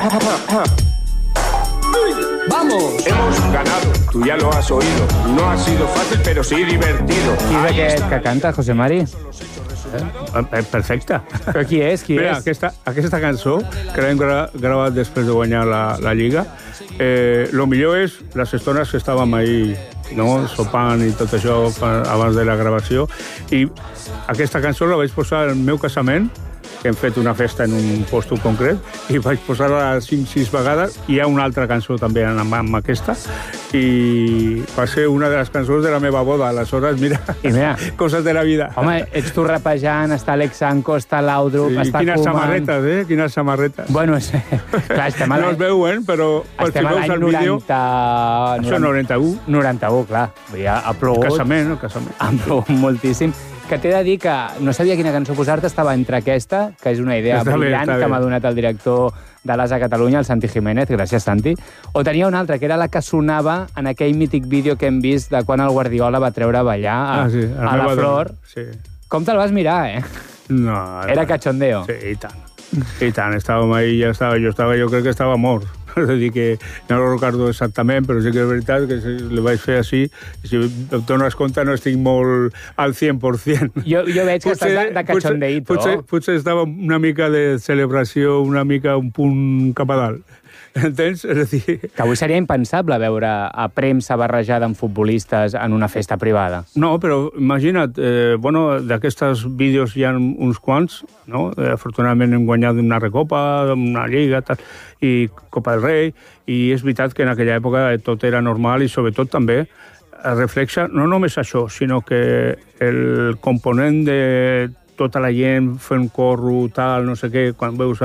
¡Vamos! Hemos ganado. Tú ya lo has oído. No ha sido fácil, pero sí divertido. Qui és aquest que canta, José Mari? Perfecte. Però qui és? Mira, aquesta cançó, que l'hem gravat després de guanyar la Lliga, lo millor és les estones que estàvem ahí, no? Sopant i tot això abans de la gravació. I aquesta cançó la vaig posar al meu casament, que hem fet una festa en un posto concret, i vaig posar-la 5-6 vegades. Hi ha una altra cançó també amb aquesta, i va ser una de les cançons de la meva boda. Aleshores, mira, coses de la vida. Home, ets tu rapejant, està Alex Sanco, està Laudrup, està Koeman... Quines samarretes, Quines samarretes. Bueno, clar, estem a no es veuen, però estem a l'any 90... Això 91. 91, clar. Ha plogut. El casament. Ha plogut moltíssim. Que t'he de dir que no sabia quina cançó posar-te, estava entre aquesta, que és una idea brillant que m'ha donat el director de l'AS a Catalunya, el Santi Jiménez, gràcies, Santi, o tenia una altra, que era la que sonava en aquell mític vídeo que hem vist de quan el Guardiola va treure a ballar a la Flor. Sí. Com te'l vas mirar, No. Era cachondeo. Sí, i tant. I tant, estàvem ahí, jo crec que estava mort. És a dir, que no ho recordo exactament, però sí que és veritat que li vaig fer així. Si et dones compte, no estic molt al 100%. Jo veig que estàs de cachondeito. Potser estava una mica de celebració, una mica un punt cap a dalt. Entens? És a dir... Que avui seria impensable veure a premsa barrejada amb futbolistes en una festa privada. No, però imagina't, d'aquests vídeos hi ha uns quants, no? Afortunadament hem guanyat una recopa, una lliga, tal, i Copa del Rei, i és veritat que en aquella època tot era normal i sobretot també reflexa no només això, sinó que el component de tota la gent fent corro, tal, no sé què, quan veus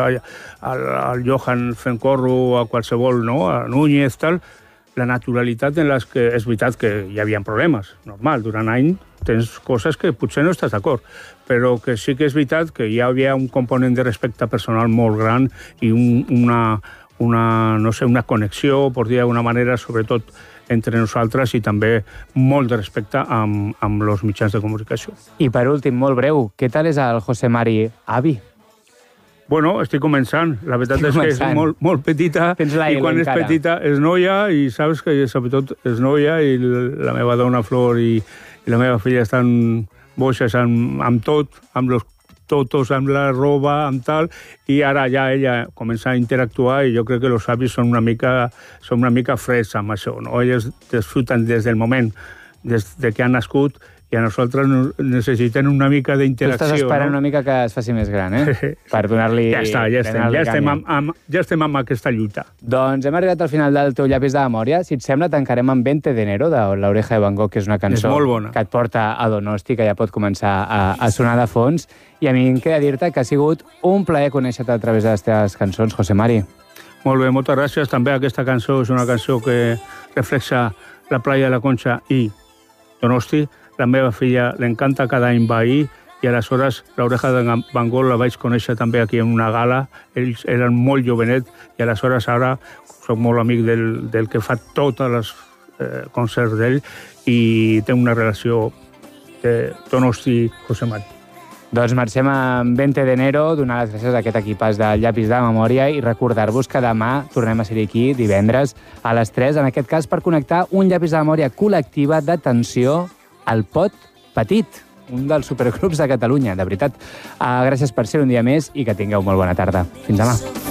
al Johan fent corro, a qualsevol, no? A Núñez, tal, la naturalitat en les que és veritat que hi havia problemes, normal, durant any tens coses que potser no estàs d'acord, però que sí que és veritat que hi havia un component de respecte personal molt gran i una connexió, per dir d'alguna manera, sobretot entre nosaltres, i també molt de respecte amb els mitjans de comunicació. I per últim, molt breu, què tal és el José Mari avi? Bueno, estic començant. La veritat és que és molt petita, i quan és petita és noia, i saps que sobretot és noia, i la meva dona Flor i la meva filla estan boixes amb tot, amb els totos, amb la roba, amb tal, i ara ja ella comença a interactuar, i jo crec que els avis són una mica freds amb això, no? Elles disfruten des del moment, des que han nascut, i a nosaltres necessitem una mica d'interacció. Tu estàs esperant una mica que es faci més gran, Per donar-li... Ja estem amb aquesta lluita. Doncs hem arribat al final del teu llapis de memòria. Si et sembla, tancarem amb 20 de enero, de La Oreja de Van Gogh, que és una cançó que et porta a Donosti, que ja pot començar a sonar de fons. I a mi em queda dir-te que ha sigut un plaer conèixer-te a través de les teves cançons, José Mari. Molt bé, moltes gràcies. També aquesta cançó és una cançó que reflexa la playa de la Conxa i Donosti. La meva filla l'encanta, cada any va ahir, i aleshores l'Oreja de Van Gogh la vaig conèixer també aquí en una gala. Ells eren molt jovenet, i aleshores ara soc molt amic del que fa tots els concerts d'ell, i té una relació de Donosti-José Mari. Doncs marxem amb 20 d'enero, donar les gràcies a aquest equipàs de llapis de memòria i recordar-vos que demà tornem a ser aquí, divendres, a les 3, en aquest cas per connectar un llapis de memòria col·lectiva d'atenció al Pot Petit, un dels supergrups de Catalunya, de veritat. Gràcies per ser un dia més i que tingueu molt bona tarda. Fins demà.